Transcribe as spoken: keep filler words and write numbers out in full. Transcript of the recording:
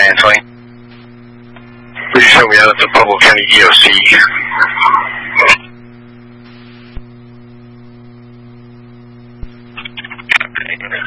Anthony. Please show me out at the Pueblo County E O C.